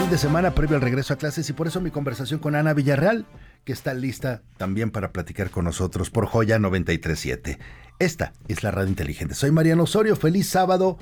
fin de semana previo al regreso a clases y por eso mi conversación con Ana Villarreal, que está lista también para platicar con nosotros por Joya 93.7. Esta es la Radio Inteligente. Soy Mariano Osorio, feliz sábado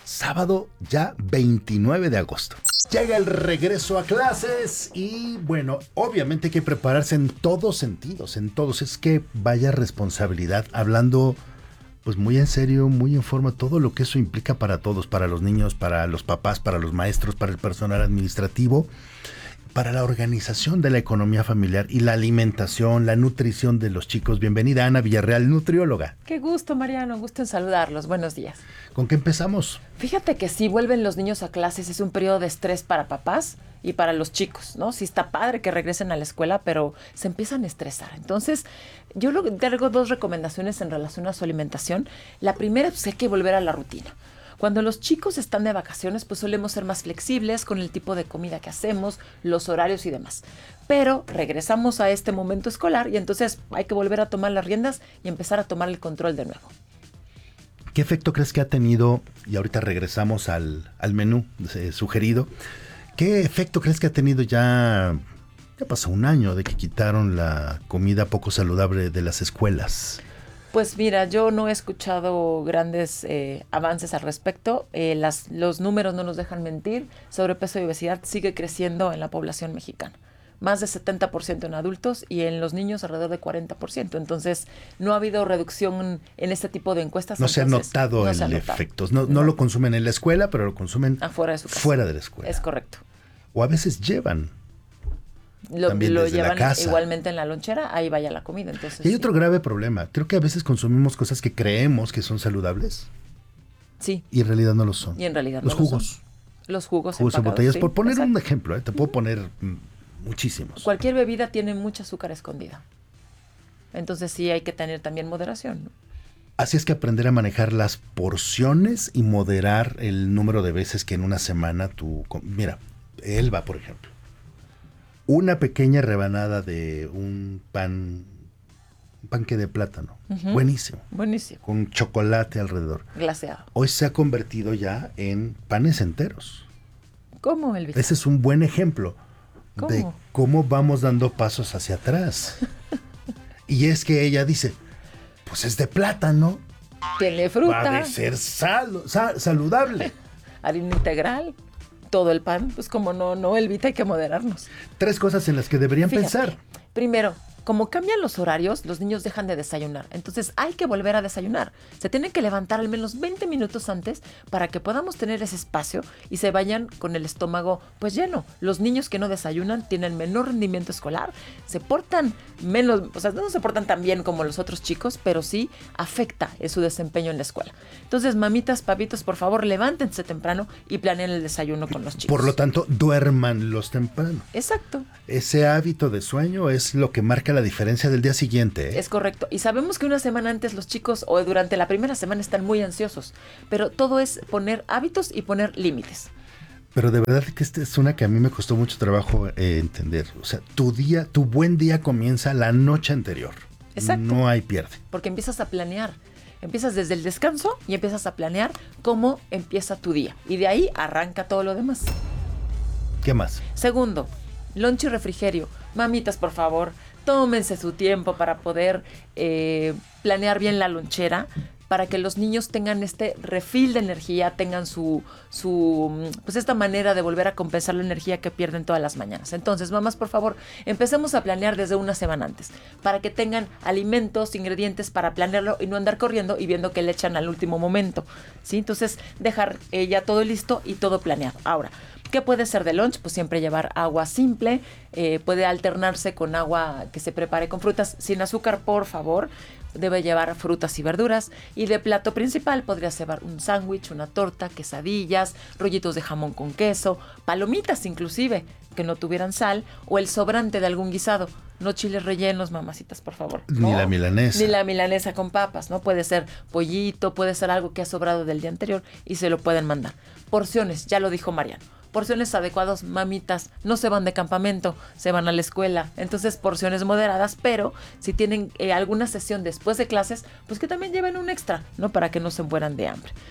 ya 29 de agosto. Llega el regreso a clases y bueno, obviamente hay que prepararse en todos sentidos, en todos. Es que vaya responsabilidad, hablando pues muy en serio, muy en forma, todo lo que eso implica para todos, para los niños, para los papás, para los maestros, para el personal administrativo, para la organización de la economía familiar y la alimentación, la nutrición de los chicos. Bienvenida Ana Villarreal, nutrióloga. Qué gusto, Mariano, gusto en saludarlos. Buenos días. ¿Con qué empezamos? Fíjate que si vuelven los niños a clases es un periodo de estrés para papás y para los chicos, ¿no? Sí está padre que regresen a la escuela, pero se empiezan a estresar. Entonces, yo traigo dos recomendaciones en relación a su alimentación. La primera, pues hay que volver a la rutina. Cuando los chicos están de vacaciones, pues solemos ser más flexibles con el tipo de comida que hacemos, los horarios y demás. Pero regresamos a este momento escolar y entonces hay que volver a tomar las riendas y empezar a tomar el control de nuevo. ¿Qué efecto crees que ha tenido, y ahorita regresamos al menú sugerido, qué efecto crees que ha tenido ya pasó un año de que quitaron la comida poco saludable de las escuelas? Pues mira, yo no he escuchado grandes avances al respecto. Los números no nos dejan mentir. Sobrepeso y obesidad sigue creciendo en la población mexicana. Más de 70% en adultos y en los niños alrededor de 40%. Entonces, no ha habido reducción en este tipo de encuestas. No se ha notado el efecto. No lo consumen en la escuela, pero lo consumen afuera de su casa. Fuera de la escuela. Es correcto. O a veces llevan. Lo llevan igualmente en la lonchera, ahí vaya la comida. Entonces, y hay otro grave problema. Creo que a veces consumimos cosas que creemos que son saludables. Sí. Y en realidad no lo son. Y en realidad los no jugos. Lo son. Los jugos en botellas. Sí, por poner exacto. Un ejemplo, te puedo poner muchísimos. Cualquier bebida tiene mucha azúcar escondida. Entonces sí hay que tener también moderación, ¿no? Así es que aprender a manejar las porciones y moderar el número de veces que en una semana Mira, Elba, por ejemplo. Una pequeña rebanada de un panque de plátano. Uh-huh. Buenísimo. Buenísimo. Con chocolate alrededor. Glaseado. Hoy se ha convertido ya en panes enteros. ¿Cómo, Elvita? Ese es un buen ejemplo de cómo vamos dando pasos hacia atrás. Y es que ella dice, pues es de plátano. Tiene fruta. Va a ser saludable. Harina integral. Todo el pan, pues como no, Elvita, hay que moderarnos. 3 cosas en las que deberían pensar. Primero, como cambian los horarios, los niños dejan de desayunar. Entonces hay que volver a desayunar. Se tienen que levantar al menos 20 minutos antes para que podamos tener ese espacio y se vayan con el estómago pues lleno. Los niños que no desayunan tienen menor rendimiento escolar, se portan menos, o sea, no se portan tan bien como los otros chicos, pero sí afecta en su desempeño en la escuela. Entonces, mamitas, papitos, por favor, levántense temprano y planeen el desayuno con los chicos. Por lo tanto, duérmanlos temprano. Exacto. Ese hábito de sueño es lo que marca la diferencia del día siguiente, ¿eh? Es correcto. Y sabemos que una semana antes los chicos o durante la primera semana están muy ansiosos, pero todo es poner hábitos y poner límites. Pero de verdad que esta es una que a mí me costó mucho trabajo entender. O sea, tu buen día comienza la noche anterior. Exacto. No hay pierde. Porque empiezas a planear. Empiezas desde el descanso y empiezas a planear cómo empieza tu día. Y de ahí arranca todo lo demás. ¿Qué más? Segundo, lonche y refrigerio. Mamitas, por favor, tómense su tiempo para poder planear bien la lonchera, para que los niños tengan este refill de energía, tengan pues esta manera de volver a compensar la energía que pierden todas las mañanas. Entonces, mamás, por favor, empecemos a planear desde una semana antes, para que tengan alimentos, ingredientes para planearlo y no andar corriendo y viendo que le echan al último momento, ¿sí? Entonces, dejar ya todo listo y todo planeado. Ahora, ¿qué puede ser de lunch? Pues siempre llevar agua simple, puede alternarse con agua que se prepare con frutas sin azúcar, por favor. Debe llevar frutas y verduras. Y de plato principal podría llevar un sándwich, una torta, quesadillas, rollitos de jamón con queso, palomitas inclusive, que no tuvieran sal, o el sobrante de algún guisado. No chiles rellenos, mamacitas, por favor. Ni la milanesa. Ni la milanesa con papas, ¿no? Puede ser pollito, puede ser algo que ha sobrado del día anterior y se lo pueden mandar. Porciones, ya lo dijo Mariano. Porciones adecuadas, mamitas, no se van de campamento, se van a la escuela. Entonces, porciones moderadas, pero si tienen alguna sesión después de clases, pues que también lleven un extra, ¿no? Para que no se mueran de hambre.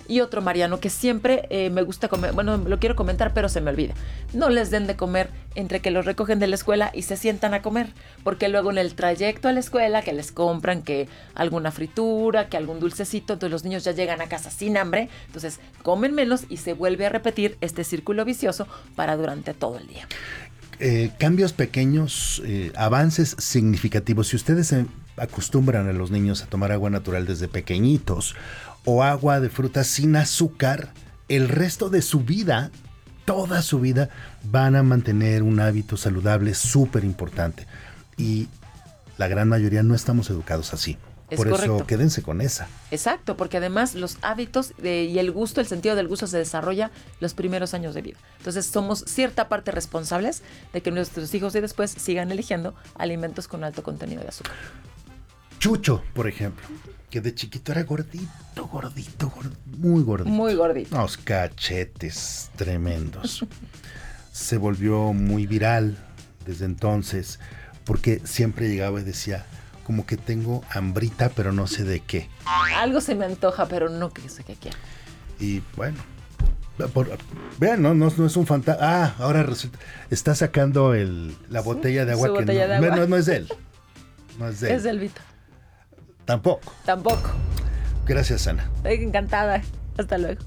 Y otro, Mariano, que siempre me gusta comer, bueno, lo quiero comentar, pero se me olvida. No les den de comer entre que los recogen de la escuela y se sientan a comer, porque luego en el trayecto a la escuela que les compran que alguna fritura, que algún dulcecito, entonces los niños ya llegan a casa sin hambre, entonces comen menos y se vuelve a repetir este círculo vicioso para durante todo el día. Cambios pequeños, avances significativos. Si ustedes acostumbran a los niños a tomar agua natural desde pequeñitos o agua de frutas sin azúcar, el resto de su vida, toda su vida, van a mantener un hábito saludable súper importante. Y la gran mayoría no estamos educados así. Por eso quédense con esa. Exacto, porque además los hábitos y el gusto, el sentido del gusto se desarrolla los primeros años de vida. Entonces somos cierta parte responsables de que nuestros hijos y después sigan eligiendo alimentos con alto contenido de azúcar. Chucho, por ejemplo, que de chiquito era gordito, muy gordito. Muy gordito. Unos cachetes tremendos. Se volvió muy viral desde entonces, porque siempre llegaba y decía, como que tengo hambrita, pero no sé de qué. Algo se me antoja, pero no sé qué quiero. Y bueno, vean, no es un fantasma. Ah, ahora resulta, está sacando la botella de agua que botella de agua. No es de él. No es de él. Es del Vito. Tampoco. Gracias, Ana. Estoy encantada. Hasta luego.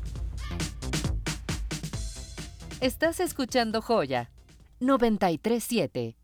Estás escuchando Joya 93.7.